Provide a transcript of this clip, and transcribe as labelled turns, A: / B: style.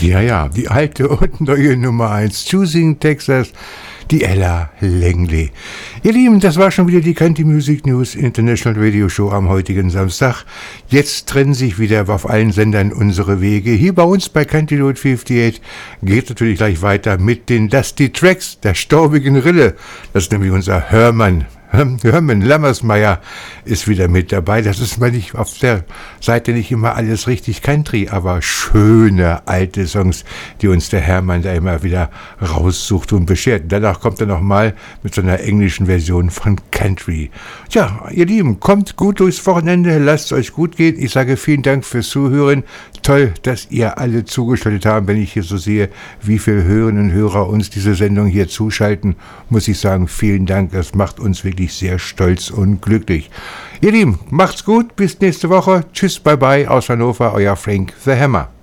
A: Ja, ja, die alte und neue Nummer 1, Choosing Texas, die Ella Langley. Ihr Lieben, das war schon wieder die Country Music News International Radio Show am heutigen Samstag. Jetzt trennen sich wieder auf allen Sendern unsere Wege. Hier bei uns bei Country Road 58 geht natürlich gleich weiter mit den Dusty Tracks der staubigen Rille. Das ist nämlich unser Hermann Lammersmeyer ist wieder mit dabei. Das ist mal nicht auf der Seite nicht immer alles richtig Country, aber schöne alte Songs, die uns der Hermann da immer wieder raussucht und beschert. Danach kommt er nochmal mit so einer englischen Version von Country. Tja, ihr Lieben, kommt gut durchs Wochenende, lasst es euch gut gehen. Ich sage vielen Dank fürs Zuhören. Toll, dass ihr alle zugeschaltet habt. Wenn ich hier so sehe, wie viele Hörerinnen und Hörer uns diese Sendung hier zuschalten, muss ich sagen, vielen Dank. Das macht uns wirklich sehr stolz und glücklich. Ihr Lieben, macht's gut, bis nächste Woche. Tschüss, bye bye aus Hannover, euer Frank the Hammer.